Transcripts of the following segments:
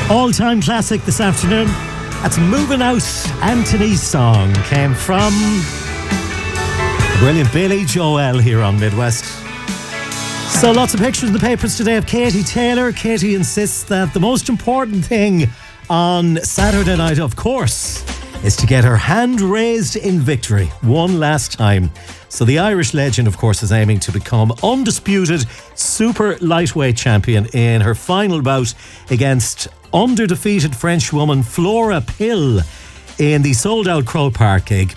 All-time classic this afternoon. That's Moving Out. Anthony's song came from the brilliant Billy Joel here on Midwest. So lots of pictures in the papers today of Katie Taylor. Katie insists that the most important thing on Saturday night, of course, is to get her hand raised in victory one last time. So the Irish legend, of course, is aiming to become undisputed super lightweight champion in her final bout against under-defeated French woman Flora Pill in the sold-out Croke Park gig.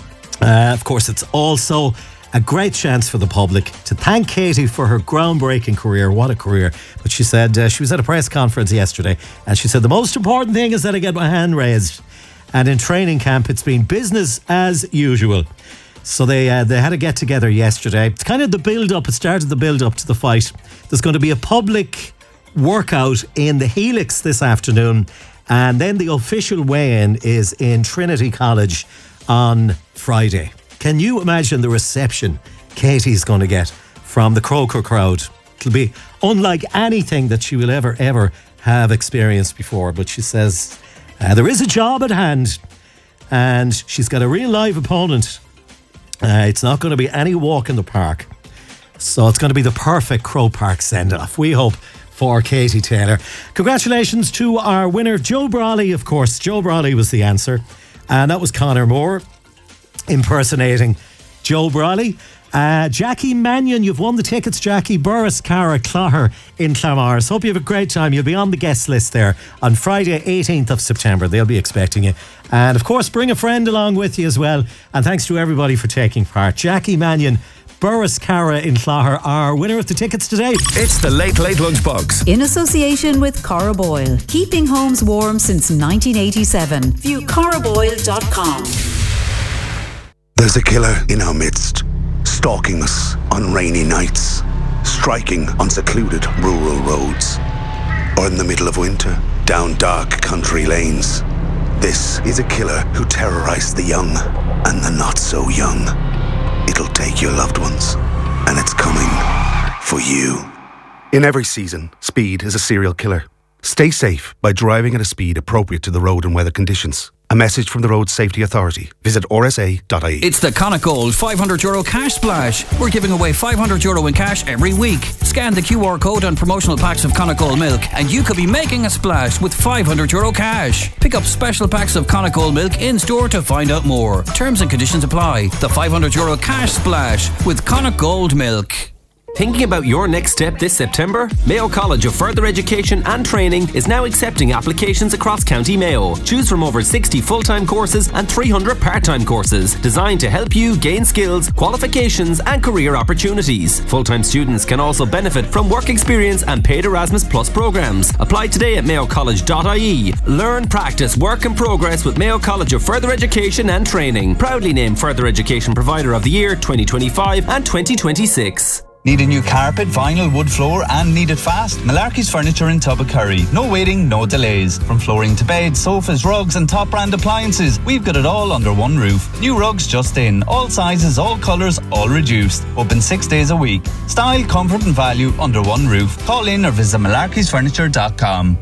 Of course, it's also a great chance for the public to thank Katie for her groundbreaking career. What a career. But she said she was at a press conference yesterday and she said the most important thing is that I get my hand raised. And in training camp, it's been business as usual. So they had a get-together yesterday. It's kind of the build-up. It started the build-up to the fight. There's going to be a public workout in the Helix this afternoon. And then the official weigh-in is in Trinity College on Friday. Can you imagine the reception Katie's going to get from the Croker crowd? It'll be unlike anything that she will ever have experienced before. But she says there is a job at hand and she's got a real live opponent. It's not going to be any walk in the park. So it's going to be the perfect Croke Park send-off, we hope, for Katie Taylor. Congratulations to our winner, Joe Brawley, of course. Joe Brawley was the answer. And that was Conor Moore impersonating Joe Brawley. Jackie Mannion, you've won the tickets, Jackie. Burris, Cara, Clogher in Clamars. Hope you have a great time. You'll be on the guest list there on Friday, 18th of September. They'll be expecting you. And of course, bring a friend along with you as well. And thanks to everybody for taking part. Jackie Mannion, Burris, Cara in Clogher, our winner of the tickets today. It's the Late Late Lunchbox. In association with Cara Boyle. Keeping homes warm since 1987. View caraboyle.com. There's a killer in our midst, stalking us on rainy nights, striking on secluded rural roads, or in the middle of winter, down dark country lanes. This is a killer who terrorized the young and the not so young. It'll take your loved ones, and it's coming for you. In every season, speed is a serial killer. Stay safe by driving at a speed appropriate to the road and weather conditions. A message from the Road Safety Authority. Visit rsa.ie. It's the Connacht Gold €500 cash splash. We're giving away €500 in cash every week. Scan the QR code on promotional packs of Connacht Gold milk and you could be making a splash with €500 cash. Pick up special packs of Connacht Gold milk in store to find out more. Terms and conditions apply. The €500 cash splash with Connacht Gold milk. Thinking about your next step this September? Mayo College of Further Education and Training is now accepting applications across County Mayo. Choose from over 60 full-time courses and 300 part-time courses designed to help you gain skills, qualifications and career opportunities. Full-time students can also benefit from work experience and paid Erasmus Plus programs. Apply today at mayocollege.ie. Learn, practice, work and progress with Mayo College of Further Education and Training. Proudly named Further Education Provider of the Year 2025 and 2026. Need a new carpet, vinyl, wood floor and need it fast? Malarkey's Furniture in Tubbacurry. No waiting, no delays. From flooring to beds, sofas, rugs and top brand appliances, we've got it all under one roof. New rugs just in. All sizes, all colours, all reduced. Open 6 days a week. Style, comfort and value under one roof. Call in or visit malarkeysfurniture.com.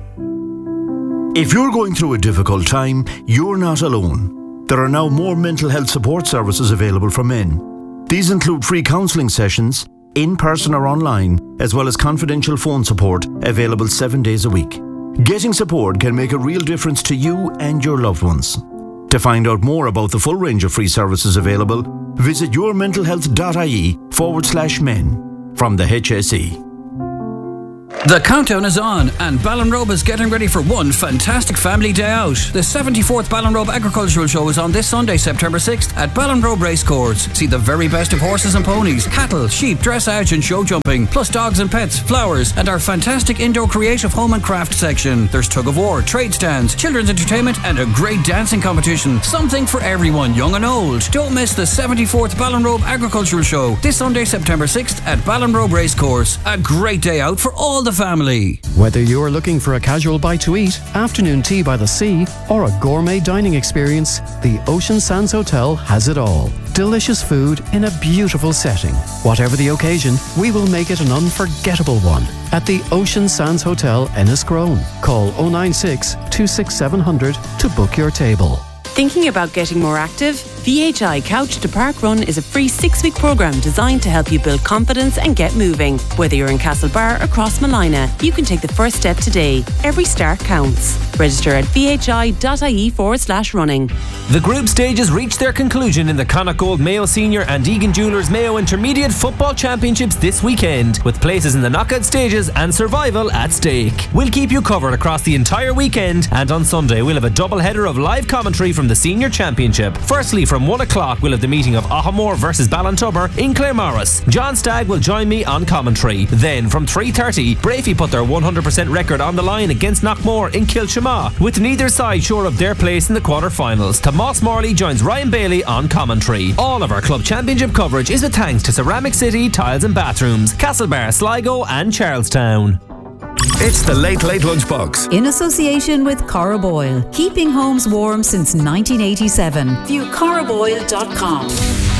If you're going through a difficult time, you're not alone. There are now more mental health support services available for men. These include free counselling sessions, in-person or online, as well as confidential phone support available 7 days a week. Getting support can make a real difference to you and your loved ones. To find out more about the full range of free services available, visit yourmentalhealth.ie/men from the HSE. The countdown is on and Ballinrobe is getting ready for one fantastic family day out. The 74th Ballinrobe Agricultural Show is on this Sunday, September 6th at Ballinrobe Racecourse. See the very best of horses and ponies, cattle, sheep, dressage and show jumping, plus dogs and pets, flowers and our fantastic indoor creative home and craft section. There's tug of war, trade stands, children's entertainment and a great dancing competition. Something for everyone, young and old. Don't miss the 74th Ballinrobe Agricultural Show this Sunday, September 6th at Ballinrobe Racecourse. A great day out for all the family. Whether you're looking for a casual bite to eat, afternoon tea by the sea, or a gourmet dining experience, the Ocean Sands Hotel has it all. delicious food in a beautiful setting. Whatever the occasion, we will make it an unforgettable one. At the Ocean Sands Hotel, Enniscrone. Call 096 26700 to book your table. Thinking about getting more active? VHI Couch to Park Run is a free 6-week programme designed to help you build confidence and get moving. Whether you're in Castlebar or Crossmolina, you can take the first step today. Every start counts. Register at vhi.ie/running. The group stages reached their conclusion in the Connacht Gold Mayo Senior and Egan Jewellers Mayo Intermediate Football Championships this weekend, with places in the knockout stages and survival at stake. We'll keep you covered across the entire weekend, and on Sunday we'll have a double header of live commentary from the Senior Championship. Firstly, from 1 o'clock we'll have the meeting of Ahamore versus Ballintubber in Claremorris. John Stagg will join me on commentary. Then from 3:30, Brafey put their 100% record on the line against Knockmore in Kilchama, with neither side sure of their place in the quarter-finals. Tomas Morley joins Ryan Bailey on commentary. All of our club championship coverage is with thanks to Ceramic City Tiles and Bathrooms, Castlebar, Sligo and Charlestown. It's the Late Late Lunchbox. In association with Coroboil, keeping homes warm since 1987. View coroboil.com.